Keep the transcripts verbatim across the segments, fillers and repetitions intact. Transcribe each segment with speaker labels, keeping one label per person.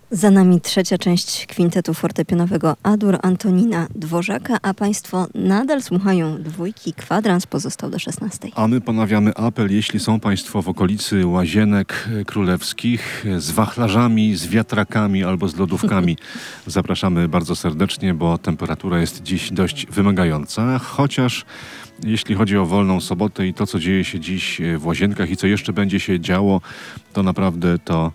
Speaker 1: Za nami trzecia część kwintetu fortepianowego A-dur Antonina Dworzaka, a Państwo nadal słuchają dwójki. Kwadrans pozostał do szesnastej.
Speaker 2: A my ponawiamy apel, jeśli są Państwo w okolicy Łazienek Królewskich z wachlarzami, z wiatrakami albo z lodówkami. Zapraszamy bardzo serdecznie, bo temperatura jest dziś dość wymagająca, chociaż jeśli chodzi o wolną sobotę i to, co dzieje się dziś w Łazienkach i co jeszcze będzie się działo, to naprawdę to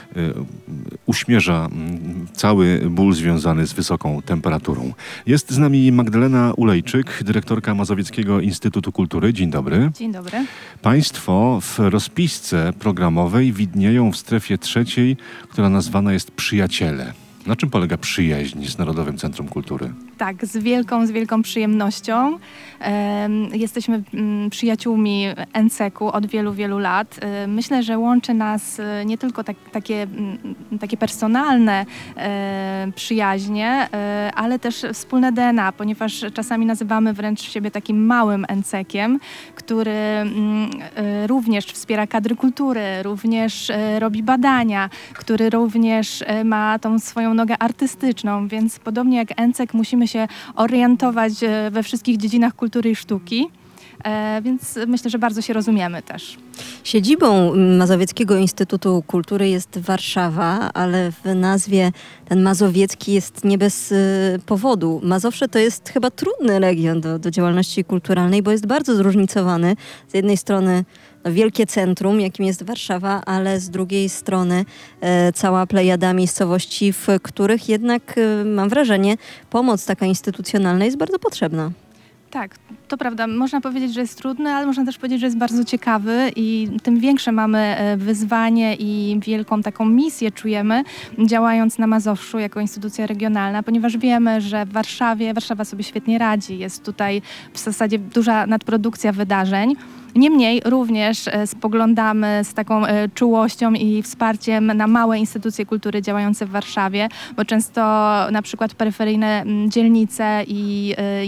Speaker 2: uśmierza cały ból związany z wysoką temperaturą. Jest z nami Magdalena Ulejczyk, dyrektorka Mazowieckiego Instytutu Kultury. Dzień dobry.
Speaker 3: Dzień dobry.
Speaker 2: Państwo w rozpisce programowej widnieją w strefie trzeciej, która nazwana jest Przyjaciele. Na czym polega przyjaźń z Narodowym Centrum Kultury?
Speaker 3: Tak, z wielką, z wielką przyjemnością. E, jesteśmy m, przyjaciółmi N C K u od wielu, wielu lat. E, myślę, że łączy nas e, nie tylko tak, takie, m, takie personalne e, przyjaźnie, e, ale też wspólne D N A, ponieważ czasami nazywamy wręcz siebie takim małym N C K iem, który m, e, również wspiera kadry kultury, również e, robi badania, który również e, ma tą swoją nogę artystyczną, więc podobnie jak N C K musimy się orientować we wszystkich dziedzinach kultury i sztuki, e, więc myślę, że bardzo się rozumiemy też.
Speaker 1: Siedzibą Mazowieckiego Instytutu Kultury jest Warszawa, ale w nazwie ten mazowiecki jest nie bez y, powodu. Mazowsze to jest chyba trudny region do, do działalności kulturalnej, bo jest bardzo zróżnicowany. Z jednej strony no, wielkie centrum, jakim jest Warszawa, ale z drugiej strony e, cała plejada miejscowości, w których jednak e, mam wrażenie, pomoc taka instytucjonalna jest bardzo potrzebna.
Speaker 3: Tak, to prawda. Można powiedzieć, że jest trudny, ale można też powiedzieć, że jest bardzo ciekawy i tym większe mamy wyzwanie i wielką taką misję czujemy, działając na Mazowszu jako instytucja regionalna, ponieważ wiemy, że w Warszawie, Warszawa sobie świetnie radzi. Jest tutaj w zasadzie duża nadprodukcja wydarzeń. Niemniej również spoglądamy z taką czułością i wsparciem na małe instytucje kultury działające w Warszawie, bo często na przykład peryferyjne dzielnice i